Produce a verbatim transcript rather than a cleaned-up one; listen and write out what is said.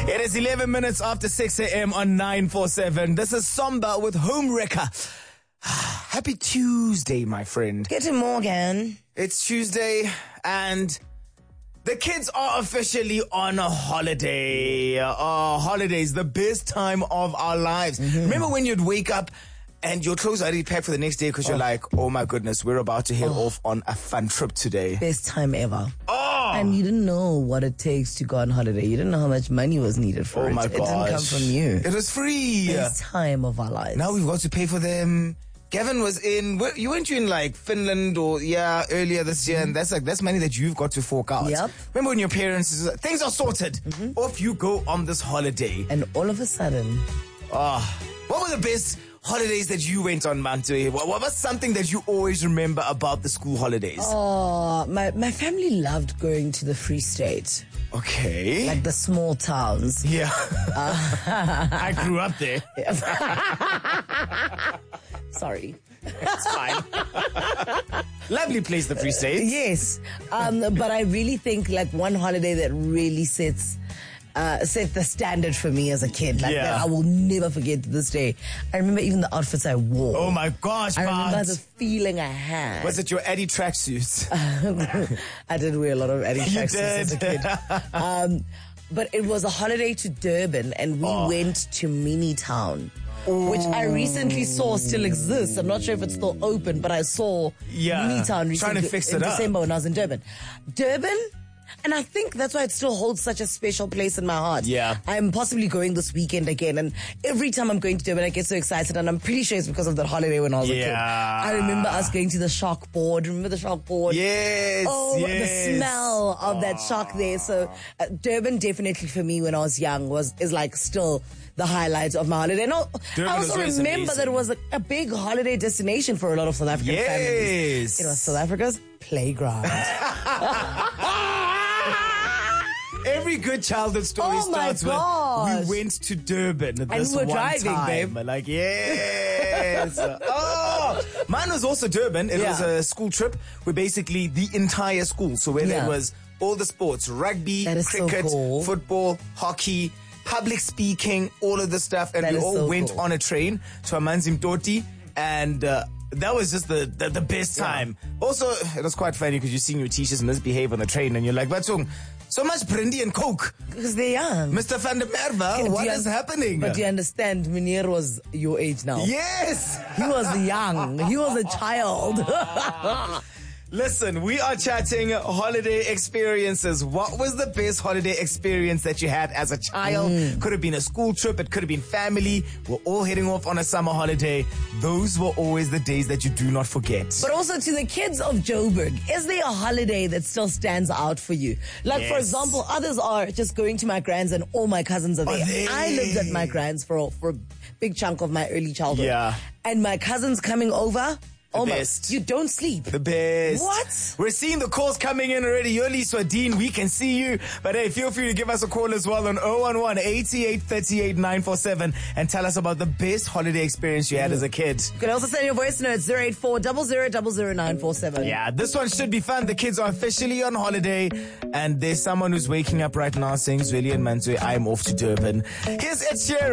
It is eleven minutes after six a.m. on nine forty-seven. This is Somba with Home Wrecker. Happy Tuesday, my friend. Get him, Morgan. It's Tuesday and the kids are officially on a holiday. Uh, holidays, the best time of our lives. Mm-hmm. Remember when you'd wake up and your clothes are already packed for the next day because oh. you're like, oh my goodness, we're about to head oh. off on a fun trip today. Best time ever. Oh! And you didn't know what it takes to go on holiday. You didn't know how much money was needed for oh it. Oh my gosh. It didn't come from you. It was free. Best time of our lives. Now we've got to pay for them. Gavin was in, you weren't you in like Finland or, yeah, earlier this year, and that's like, that's money that you've got to fork out. Yep. Remember when your parents, things are sorted, mm-hmm. off you go on this holiday. And all of a sudden. Oh, what were the best holidays that you went on, Mantui? What, what was something that you always remember about the school holidays? Oh, my, my family loved going to the Free State. Okay. Like the small towns. Yeah. Uh, I grew up there. Sorry. It's fine. Lovely place, the Free State. Yes. Um, but I really think like one holiday that really sets uh, set the standard for me as a kid. Like yeah. that I will never forget to this day. I remember even the outfits I wore. Oh my gosh, I remember Bart. the feeling I had. Was it your Addy tracksuits? I did wear a lot of Addy tracksuits as a kid. Um, but it was a holiday to Durban and we oh. went to Mini Town. Ooh. Which I recently saw still exists. I'm not sure if it's still open, but I saw yeah. Mini Town recently trying to fix it in up. December when I was in Durban. Durban, and I think that's why it still holds such a special place in my heart. Yeah. I'm possibly going this weekend again, and every time I'm going to Durban, I get so excited, and I'm pretty sure it's because of that holiday when I was yeah. a kid. I remember us going to the shark board. Remember the shark board? Yes. Oh, yes. the smell of that shark there. So uh, Durban definitely for me when I was young was is like still the highlight of my holiday. No, I also remember amazing. that it was a, a big holiday destination for a lot of South African yes. families. It was South Africa's playground. Every good childhood story oh starts gosh. with we went to Durban this and we were one driving, time. babe. Like, yes. Oh, mine was also Durban. It yeah. was a school trip where basically the entire school, so where yeah. there was all the sports, rugby, cricket, so cool. football, hockey, public speaking, all of the stuff. And that we all so went cool. on a train to Amanzi Mtoti and... Uh, that was just the, the, the best time. Yeah. Also, it was quite funny because you're seeing your teachers misbehave on the train and you're like, what's wrong? So much brandy and coke. Because they're young. Mister Van der Merwe, okay, what you is un- happening? But you understand, Meneer was your age now. Yes! He was young. He was a child. Listen, we are chatting holiday experiences. What was the best holiday experience that you had as a child? Mm. Could have been a school trip. It could have been family. We're all heading off on a summer holiday. Those were always the days that you do not forget. But also to the kids of Joburg, is there a holiday that still stands out for you? Like, yes. for example, others are just going to my grand's and all my cousins are there. Are they? I lived at my grand's for, for a big chunk of my early childhood. Yeah. And my cousins coming over... The oh best. My, you don't sleep. The best. What? We're seeing the calls coming in already. Yoli Swadine, we can see you. But hey, feel free to give us a call as well on zero one one, eighty-eight, thirty-eight, nine four seven and tell us about the best holiday experience you had mm. as a kid. You can also send your voice notes zero eight four, zero zero zero zero nine four seven. Yeah, this one should be fun. The kids are officially on holiday and there's someone who's waking up right now saying, Zweli and Manzwe, I'm off to Durban. Here's Ed Sheeran.